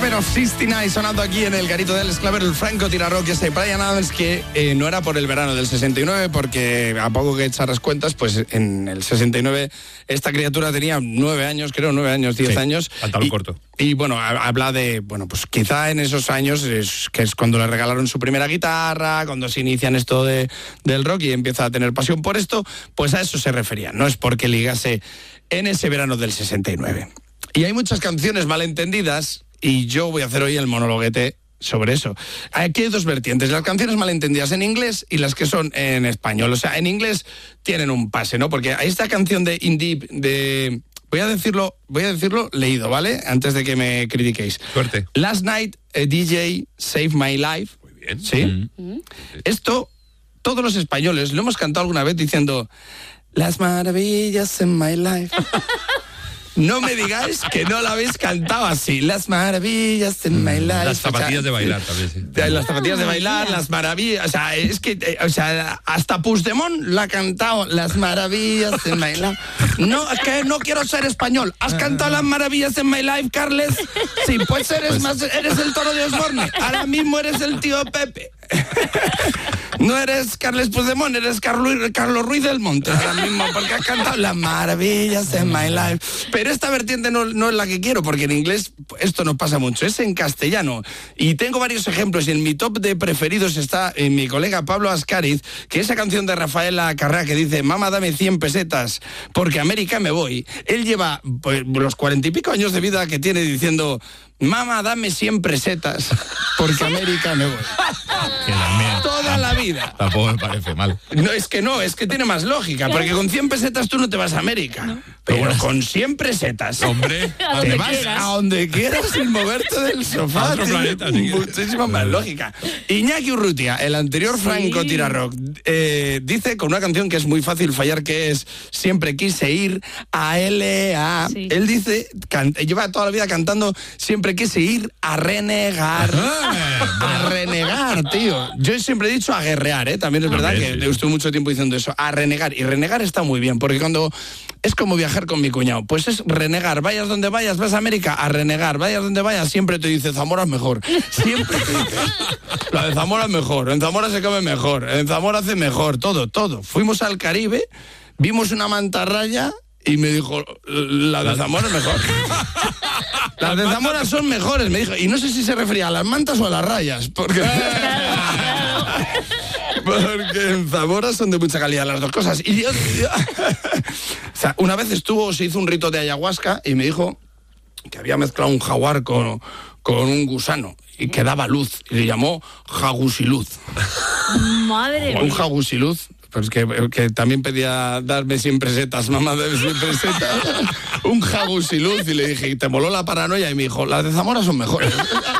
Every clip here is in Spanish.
Summer of 69 sonando aquí en el garito de Alex Claver, el Franco Tirarock, ese Bryan Adams que no era por el verano del 69, porque a poco que echar las cuentas, pues en el 69 esta criatura tenía 9 años, 10 años. Pantalón corto. Y bueno, habla de, bueno, pues quizá en esos años que es cuando le regalaron su primera guitarra, cuando se inician esto del rock y empieza a tener pasión por esto, pues a eso se refería. No es porque ligase en ese verano del 69. Y hay muchas canciones malentendidas y yo voy a hacer hoy el monologuete sobre eso. Aquí hay dos vertientes, las canciones malentendidas en inglés y las que son en español. O sea, en inglés tienen un pase, ¿no? Porque hay esta canción de In Deep, de... Voy a decirlo leído, ¿vale? Antes de que me critiquéis. Suerte. Last night, a DJ saved my life. Muy bien. ¿Sí? Esto, todos los españoles lo hemos cantado alguna vez diciendo las maravillas en my life. No me digáis que no la habéis cantado así. Las maravillas en my life. Las zapatillas de bailar también, sí. Las zapatillas de bailar, las maravillas. O sea, es que, hasta Puigdemont la ha cantado. Las maravillas en my life. No, es que no quiero ser español. ¿Has cantado las maravillas en my life, Carles? Sí, pues eres el Toro de Osborne. Ahora mismo eres el tío Pepe. No eres Carles Puigdemont, eres Carlos Ruiz del Monte ahora mismo, porque has cantado las maravillas en my life. Pero esta vertiente no es la que quiero, porque en inglés esto nos pasa mucho, es en castellano. Y tengo varios ejemplos, y en mi top de preferidos está mi colega Pablo Ascariz, que esa canción de Rafaela Carrá que dice, mamá, dame 100 pesetas, porque a América me voy. Él lleva pues, los 40 y pico años de vida que tiene diciendo, mamá, dame 100 pesetas, porque a América me voy. Toda la vida. Tampoco me parece mal. No, es que tiene más lógica, porque con 100 pesetas tú no te vas a América. No. Pero bueno, con 100 pesetas, hombre, te vas a donde quieras sin moverte del sofá. Otro planeta, muchísima más lógica. Iñaki Urrutia, el anterior Franco Tirarock, dice con una canción que es muy fácil fallar, que es Siempre quise ir a L.A. Sí. Él dice, lleva toda la vida cantando Siempre quise ir a renegar. A renegar, tío. Yo siempre he dicho a guerrear, ¿eh? También es verdad que estuve mucho tiempo diciendo eso, a renegar. Y renegar está muy bien, porque cuando es como viajar con mi cuñado, pues es renegar. Vayas donde vayas, vas a América, a renegar. Vayas donde vayas, siempre te dice Zamora es mejor. Siempre te dice, la de Zamora es mejor, en Zamora se come mejor, en Zamora hace mejor, todo. Fuimos al Caribe, vimos una mantarraya y me dijo, la de Zamora es mejor. Las de Zamora son mejores, me dijo. Y no sé si se refería a las mantas o a las rayas, porque en Zamora son de mucha calidad las dos cosas. Y yo o sea, una vez se hizo un rito de ayahuasca y me dijo que había mezclado un jaguar con un gusano y que daba luz, y le llamó jagusiluz. Madre mía. Un jagusiluz. Pues que también pedía darme 100 pesetas, mamá, dame 100 pesetas. Un jagusiluz, y le dije, ¿y te moló la paranoia? Y me dijo, las de Zamora son mejores.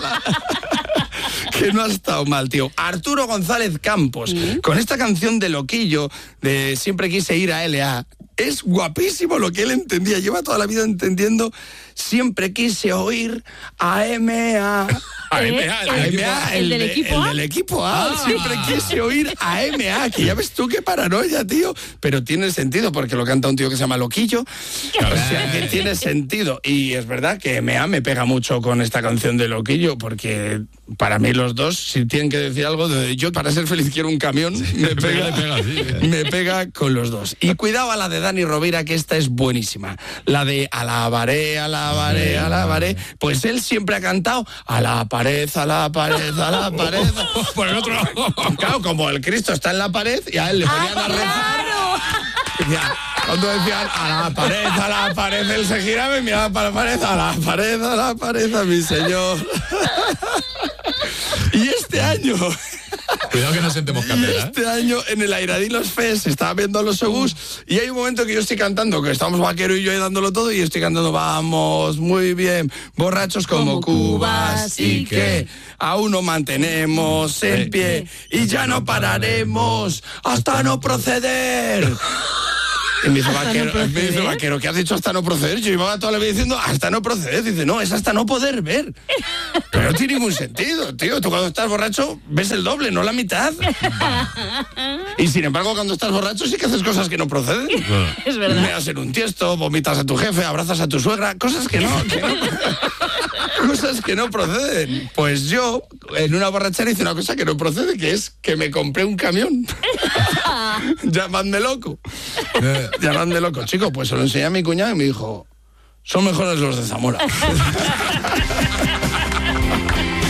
Que no ha estado mal, tío. Arturo González Campos, con esta canción de Loquillo, de Siempre quise ir a L.A., es guapísimo lo que él entendía. Lleva toda la vida entendiendo Siempre quise oír a M.A. ¿El del equipo A? El del equipo A. Siempre quise oír a M.A., que ya ves tú qué paranoia, tío. Pero tiene sentido, porque lo canta un tío que se llama Loquillo. O sea, que tiene sentido. Y es verdad que M.A. me pega mucho con esta canción de Loquillo, porque para mí los dos, si tienen que decir algo, yo para ser feliz quiero un camión, me pega con los dos. Y cuidado a la de Dani Rovira, que esta es buenísima. La de alabaré, alabaré, alabaré. Pues él siempre ha cantado a la pared, a la pared, a la pared. Por el otro lado. Claro, como el Cristo está en la pared, y a él le ponían a rezar. Ya, cuando decían a la pared, él se giraba y miraba para la pared, a la pared, a mi señor. Y este año... Cuidado que no sentemos cátedra. Este año en el Airadilos Fest estaba viendo a los Obús y hay un momento que yo estoy cantando, que estamos Vaquero y yo ahí dándolo todo, y estoy cantando vamos muy bien, borrachos como cubas, y que aún no mantenemos en pie y ya no pararemos hasta no proceder. Y me dice Vaquero, ¿qué has dicho hasta no proceder? Yo iba toda la vida diciendo hasta no proceder. Dice, no, es hasta no poder ver. Pero no tiene ningún sentido, tío. Tú cuando estás borracho ves el doble, no la mitad. Y sin embargo, cuando estás borracho sí que haces cosas que no proceden. Es verdad. Meas en un tiesto, vomitas a tu jefe, abrazas a tu suegra, cosas que no. cosas que no proceden. Pues yo, en una borrachera, hice una cosa que no procede, que es que me compré un camión. Llamadme loco. Llamadme loco. Chico, pues se lo enseñé a mi cuñado y me dijo, son mejores los de Zamora.